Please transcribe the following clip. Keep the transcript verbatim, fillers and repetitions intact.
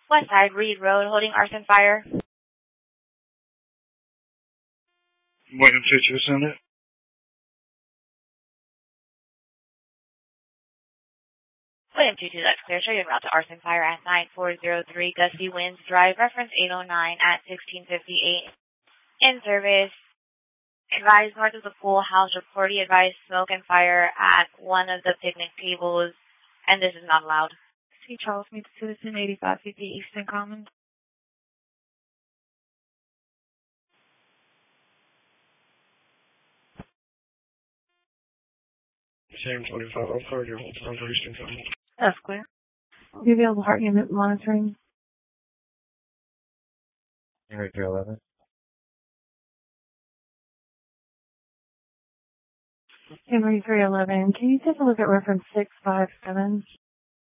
West Side Reed Road, holding arson fire. William two two, send it. William two two, that's clear. Show you en route to arson fire at nine four zero three Gusty Winds Drive, reference eight oh nine at sixteen fifty-eight. In service. Advised north of the pool house, reportedly advised smoke and fire at one of the picnic tables, and this is not allowed. C. Charles meets Citizen eighty-five fifty Eastern Common. Same twenty-five, I'll call your whole time for Eastern Common. That's clear. The available heart unit monitoring. Henry three eleven. Henry three eleven, can you take a look at reference six five seven?